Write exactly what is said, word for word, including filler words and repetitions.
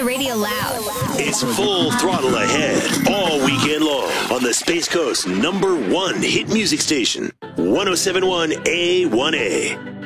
the radio loud. It's full throttle ahead all weekend long on the Space Coast number one hit music station, one oh seven point one A one A.